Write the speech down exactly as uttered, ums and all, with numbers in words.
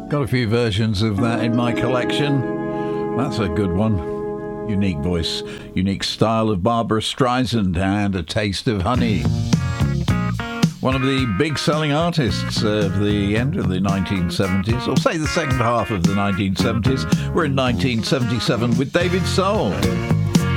Got a few versions of that in my collection. That's a good one. Unique voice, unique style of Barbra Streisand and A Taste of Honey. One of the big selling artists of the end of the nineteen seventies, or say the second half of the nineteen seventies. We're in nineteen seventy-seven with David Soul.